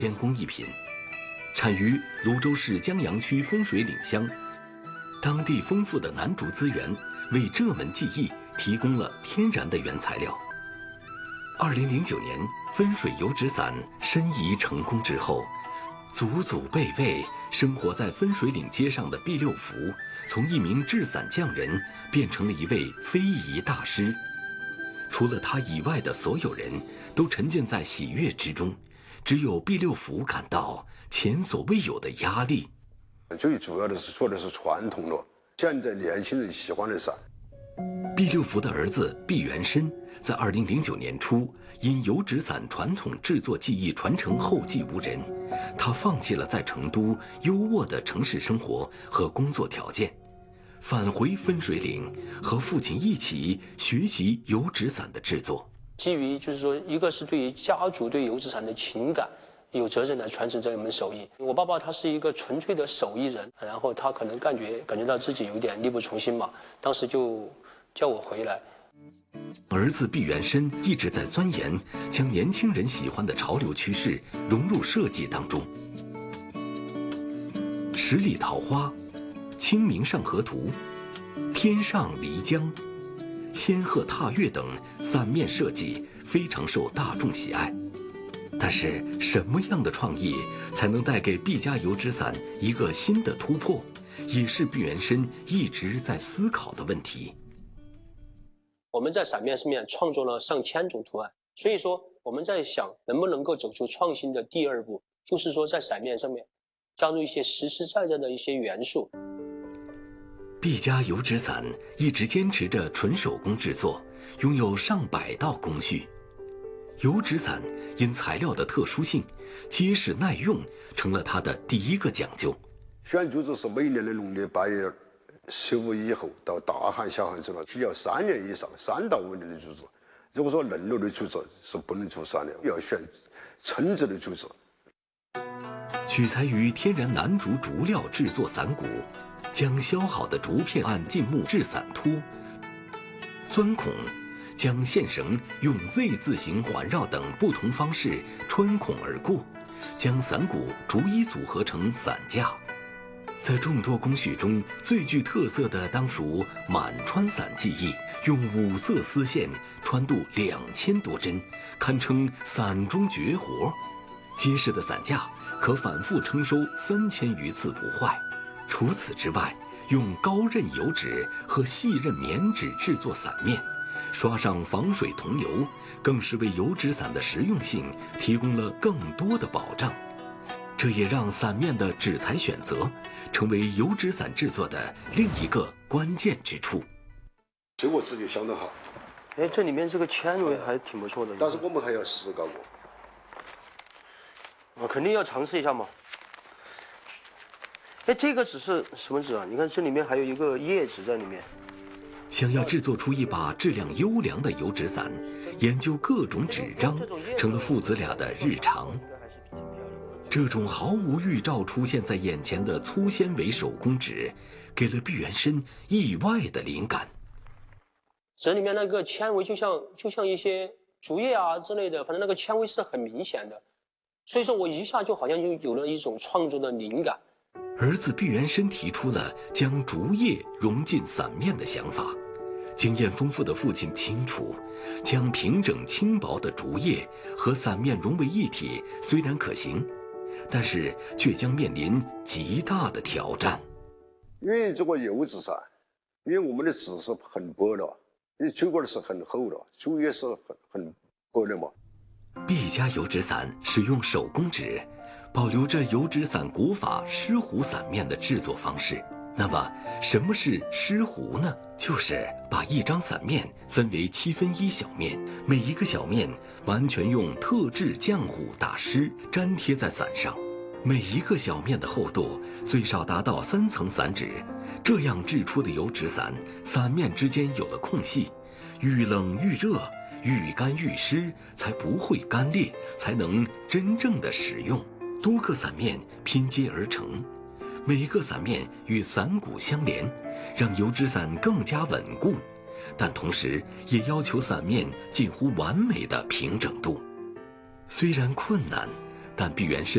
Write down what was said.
先工艺品，产于泸州市江阳区风水岭乡，当地丰富的楠竹资源为这门技艺提供了天然的原材料。2009年，分水油纸伞申遗成功之后，祖祖辈辈生活在分水岭街上的毕六福，从一名制伞匠人变成了一位非遗大师。除了他以外的所有人都沉浸在喜悦之中，只有毕六福感到前所未有的压力。 最主要的是做的是传统的，现在年轻人喜欢的伞。 毕六福的儿子毕元申在2009年初因油纸伞传统制作技艺传承后继无人，他放弃了在成都优渥的城市生活和工作条件，返回分水岭，和父亲一起学习油纸伞的制作。 基于就是说，一个是对于家族对油纸伞的情感，有责任来传承这一门手艺。我爸爸他是一个纯粹的手艺人，然后他可能感觉到自己有点力不从心嘛，当时就叫我回来。 儿子毕元申一直在钻研将年轻人喜欢的潮流趋势融入设计当中。十里桃花、清明上河图、天上漓江、仙鹤踏月等伞面设计非常受大众喜爱。但是什么样的创意才能带给毕家油纸伞一个新的突破，也是毕元申一直在思考的问题。 我们在伞面上面创作了上千种图案，所以说我们在想能不能够走出创新的第二步，就是说在伞面上面加入一些实实在在的一些元素。 毕家油纸伞一直坚持着纯手工制作，拥有上百道工序。油纸伞因材料的特殊性，结实耐用成了它的第一个讲究。 选竹子是每年的农历8月15以后到大寒小寒之后，需要3年以上3到5年的竹子。如果说嫩了的竹子是不能出伞的，要选称制的竹子。 取材于天然楠竹竹料制作伞骨，将削好的竹片按进木制伞托，钻孔，将线绳用 Z 字形环绕等不同方式穿孔而过，将伞骨逐一组合成伞架。在众多工序中，最具特色的当属满穿伞技艺，用5色丝线穿度2000多针，堪称伞中绝活。结实的伞架可反复称收3000余次不坏。除此之外，用高韧油纸和细韧棉纸制作伞面，刷上防水桐油，更是为油纸伞的实用性提供了更多的保障。这也让伞面的纸材选择成为油纸伞制作的另一个关键之处。 这个质地相当好。 哎，这里面这个纤维还挺不错的。 但是我们还要试搞过。 我肯定要尝试一下嘛。哎，这个纸是什么纸啊？你看这里面还有一个叶纸在里面。 想要制作出一把质量优良的油纸伞，研究各种纸张成了父子俩的日常。这种毫无预兆出现在眼前的粗纤维手工纸，给了毕元申意外的灵感。 纸里面那个纤维就像一些竹叶啊之类的，反正那个纤维是很明显的，所以说我一下就好像就有了一种创作的灵感。 儿子毕元申提出了将竹叶融进伞面的想法。经验丰富的父亲清楚，将平整轻薄的竹叶和伞面融为一体虽然可行，但是却将面临极大的挑战。 因为这个油纸伞，因为我们的纸是很薄的，因为竹竿是很厚的，竹叶是很薄的嘛。 毕家油纸伞使用手工纸，保留着油纸伞古法湿糊伞面的制作方式。那么什么是湿糊呢？就是把一张伞面分为1/7小面，每一个小面完全用特制浆糊打湿，粘贴在伞上。每一个小面的厚度最少达到3层伞纸，这样制出的油纸伞，伞面之间有了空隙，遇冷遇热，遇干遇湿，才不会干裂，才能真正的使用。多个伞面拼接而成，每个伞面与伞骨相连，让油纸伞更加稳固，但同时也要求伞面近乎完美的平整度。虽然困难， 但毕原身